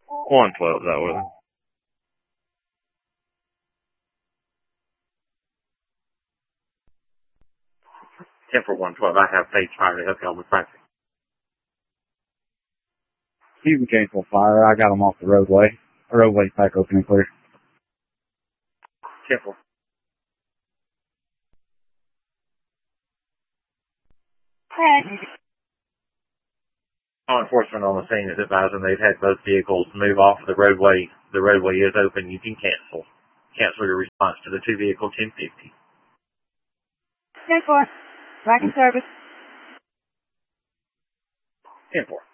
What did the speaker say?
112, that was. 10 for 112. I have Page Fire to help y'all with practice. Houston Chainsaw Fire. I got them off the roadway. The roadway's back open and clear. 10 for. Law enforcement on the scene is advising they've had both vehicles move off the roadway. The roadway is open. You can cancel your response to the 2 vehicle 1050. 10-4. Tracking service. 10-4.